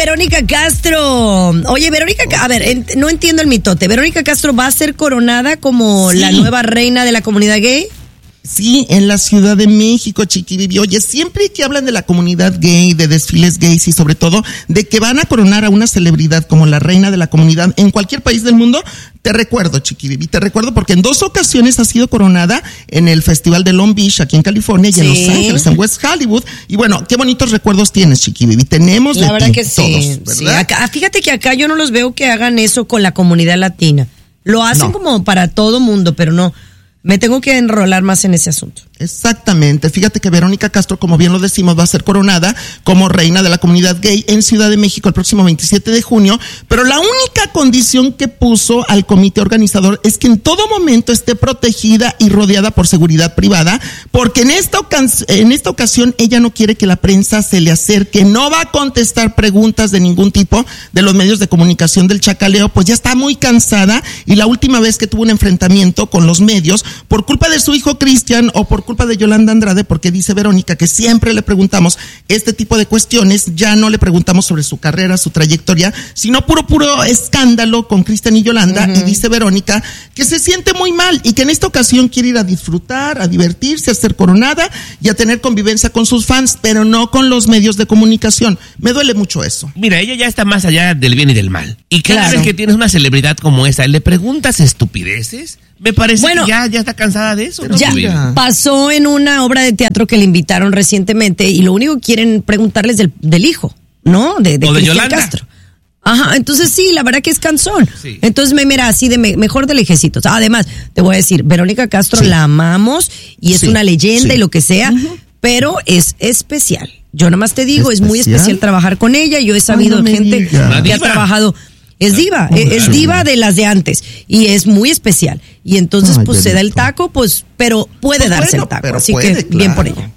Verónica Castro. Oye, Verónica, a ver, no entiendo el mitote. ¿Verónica Castro va a ser coronada como la nueva reina de la comunidad gay? Sí, en la Ciudad de México, Chiquibibi. Oye, siempre que hablan de la comunidad gay, de desfiles gays y sobre todo de que van a coronar a una celebridad como la reina de la comunidad en cualquier país del mundo, te recuerdo, Chiquibibi, porque en 2 ocasiones ha sido coronada en el Festival de Long Beach, aquí en California, y en Los Ángeles, en West Hollywood. Y bueno, qué bonitos recuerdos tienes, Chiquibibi. Tenemos la de verdad ti, que sí, todos, ¿verdad? Sí. Acá, fíjate que acá yo no los veo que hagan eso con la comunidad latina. Lo hacen como para todo mundo, pero no. Me tengo que enrolar más en ese asunto. Exactamente. Fíjate que Verónica Castro, como bien lo decimos, va a ser coronada como reina de la comunidad gay en Ciudad de México el próximo 27 de junio, pero la única condición que puso al comité organizador es que en todo momento esté protegida y rodeada por seguridad privada, porque en esta ocasión ella no quiere que la prensa se le acerque, no va a contestar preguntas de ningún tipo de los medios de comunicación del chacaleo, pues ya está muy cansada, y la última vez que tuvo un enfrentamiento con los medios por culpa de su hijo Cristian o por culpa de Yolanda Andrade, porque dice Verónica que siempre le preguntamos este tipo de cuestiones, ya no le preguntamos sobre su carrera, su trayectoria, sino puro escándalo con Cristian y Yolanda. Y dice Verónica que se siente muy mal y que en esta ocasión quiere ir a disfrutar, a divertirse, a ser coronada y a tener convivencia con sus fans, pero no con los medios de comunicación. Me duele mucho eso. Mira, ella ya está más allá del bien y del mal. Y cada vez que tienes una celebridad como esa, le preguntas estupideces. Me parece que ya está cansada de eso, ¿no? Ya pasó en una obra de teatro que le invitaron recientemente y lo único que quieren preguntarles del hijo, ¿no? De Yolanda Castro. Ajá, entonces sí, la verdad que es cansón. Sí. Entonces, mira, así de mejor del ejército. Además, te voy a decir, Verónica Castro la amamos y es una leyenda y lo que sea, pero es especial. Yo nada más te digo, es muy especial trabajar con ella. Yo he sabido gente que ha trabajado. Es diva, es diva de las de antes y es muy especial. Y entonces, pues se da el taco, pues, pero puede darse el taco. Así que bien por ella.